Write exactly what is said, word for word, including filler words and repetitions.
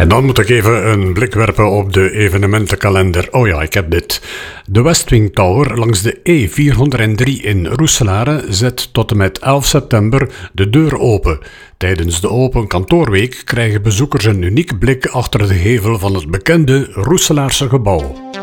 En dan moet ik even een blik werpen op de evenementenkalender. Oh ja, ik heb dit. De Westwing Tower langs de E vierhonderddrie in Roeselare zet tot en met elf september de deur open. Tijdens de open kantoorweek krijgen bezoekers een uniek blik achter de gevel van het bekende Roeselaarse gebouw.